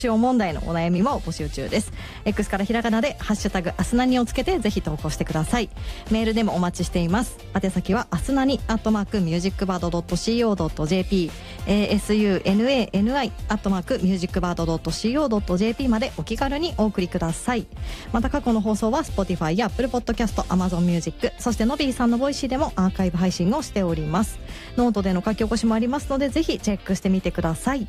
問題のお悩みも募集中です。 X からひらがなでハッシュタグアスナニをつけてぜひ投稿してください。メールでもお待ちしています。宛先はアスナニ@musicbird.co.jp asunani@musicbird.co.jp までお気軽にお送りください。また過去の放送は Spotify や Apple Podcast、Amazon Music、 そしてのびーさんのボイシーでもアーカイブ配信をしております。ノートでの書き起こしもありますのでぜひチェックしてみてください。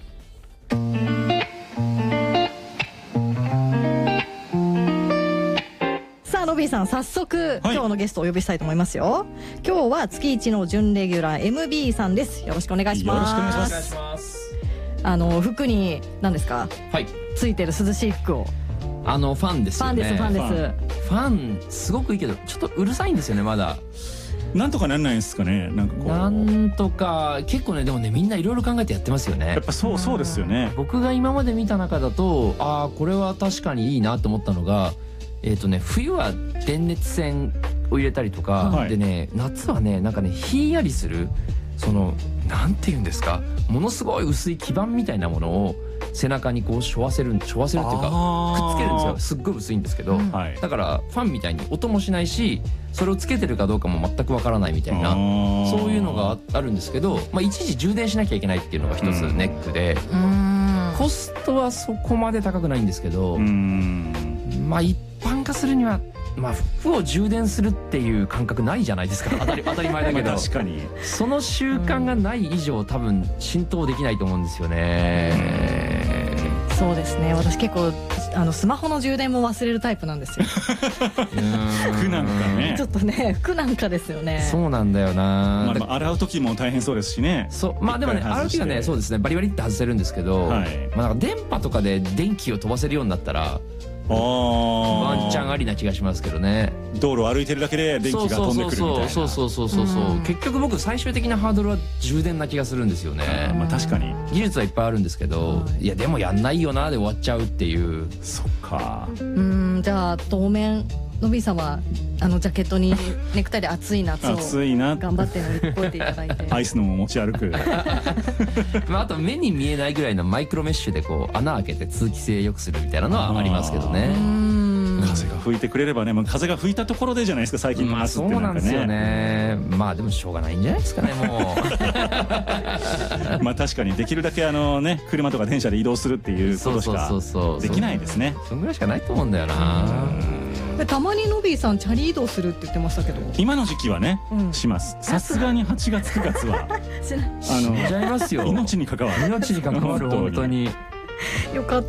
のびーさん、早速、今日のゲストをお呼びしたいと思いますよ。今日は月一の準レギュラー MB さんです。よろしくお願いします。 よろしくお願いします。 服に何ですか、 はい、 ついてる涼しい服をファンですよね。 ファンすごくいいけどちょっとうるさいんですよね。まだなんとかなんないんですかね。 なんとか結構ね、でもね、みんないろいろ考えてやってますよね。やっぱそうですよね。 僕が今まで見た中だとこれは確かにいいなと思ったのが、冬は電熱線を入れたりとか、はい、でね、夏はね、なんかね、ひんやりするなんていうんですか、ものすごい薄い基板みたいなものを背中にこう背負わせるっていうかくっつけるんですよ。すっごい薄いんですけど、だからファンみたいに音もしないし、それをつけてるかどうかも全くわからないみたいな、そういうのがあるんですけど、一時充電しなきゃいけないっていうのが一つネックで、コストはそこまで高くないんですけど、一般化するには服を充電するっていう感覚ないじゃないですか。当たり前だけど確かにその習慣がない以上多分浸透できないと思うんですよね。 そうですね。私結構スマホの充電も忘れるタイプなんですよ。 服なんかね、 ちょっとね、服なんかですよね。 そうなんだよな。 洗う時も大変そうですしね。 でもね、洗う時はね、そうですね、バリバリって外せるんですけど、なんか電波とかで電気を飛ばせるようになったらワンチャンありな気がしますけどね。 道路を歩いてるだけで電気が飛んでくるみたいな。 そう結局僕最終的なハードルは充電な気がするんですよね。 確かに技術はいっぱいあるんですけど、いやでもやんないよなで終わっちゃうっていう。 そっか。 じゃあ当面のびーさんはジャケットにネクタイで暑い夏を頑張って乗り越えていただいて、 アイスのも持ち歩く。 あと目に見えないぐらいのマイクロメッシュでこう穴開けて通気性良くするみたいなのはありますけどね。 風が吹いてくれればね。風が吹いたところでじゃないですか、最近の夏って。 そうなんですよね。でもしょうがないんじゃないですかね、もう。確かにできるだけ車とか電車で移動するっていうことしかできないですね。 そんぐらいしかないと思うんだよな。 たまにのびーさんチャリ移動するって言ってましたけど、 今の時期はね、します。さすがに8月9月は死んじゃいますよ。 命に関わる本当に。 よかった、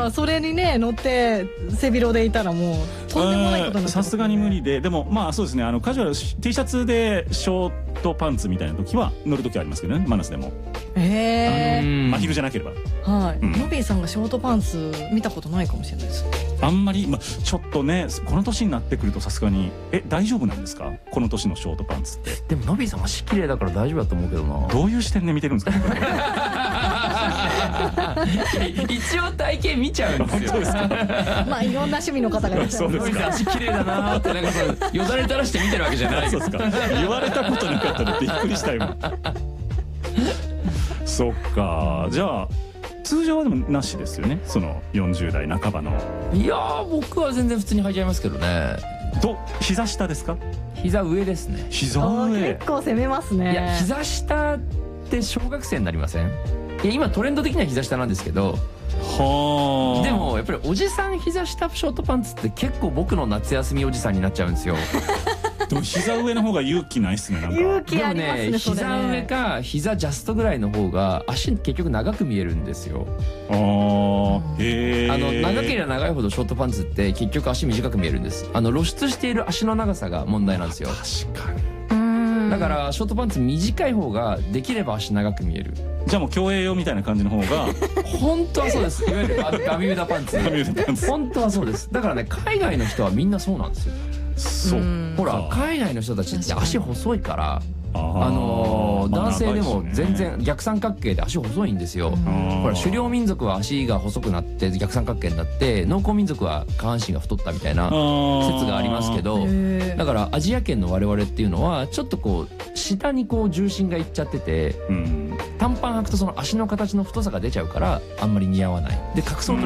それにね乗って背広でいたらもうとんでもないことになって。 さすがに無理で、でもそうですね、カジュアル T シャツでショートパンツみたいな時は乗る時はありますけどね、真夏でも。真昼じゃなければ。のびーさんがショートパンツ見たことないかもしれないです。 あんまりちょっとね、この年になってくるとさすがに大丈夫なんですか、この年のショートパンツって。 でものびーさん足綺麗だから大丈夫だと思うけどな。 どういう視点で見てるんですか。 一応体型見ちゃうんですよ。 いろんな趣味の方がいらっしゃる。 そうですか。 足綺麗だなーってよだれ垂らして見てるわけじゃない。 そうですか。言われたことなかったのでびっくりした今。そっか。じゃあ通常はでもなしですよね、その40代半ばの。 いやー、僕は全然普通に履いちゃいますけどね。 膝下ですか。 膝上ですね。 膝上。 結構攻めますね。 いや、膝下って小学生になりません？いや、今トレンド的には膝下なんですけど、でもやっぱりおじさん膝下ショートパンツって結構僕の夏休みおじさんになっちゃうんですよ。 でも膝上の方が勇気ないっすね。なんか勇気ありますね。 膝上か膝ジャストぐらいの方が足結局長く見えるんですよ。 長ければ長いほどショートパンツって結局足短く見えるんです。露出している足の長さが問題なんですよ。 確かに。 だからショートパンツ短い方ができれば足長く見える。 じゃあもう競泳用みたいな感じの方が本当はそうです。いわゆるガミューダパンツ。本当はそうです。だからね、海外の人はみんなそうなんですよ。 そう。 ほら、海外の人たちって足細いから男性でも全然逆三角形で足細いんですよ。ほら狩猟民族は足が細くなって逆三角形になって、農耕民族は下半身が太ったみたいな説がありますけど、だからアジア圏の我々っていうのはちょっとこう下にこう重心がいっちゃってて、短パン履くとその足の形の太さが出ちゃうからあんまり似合わない。で隠そうと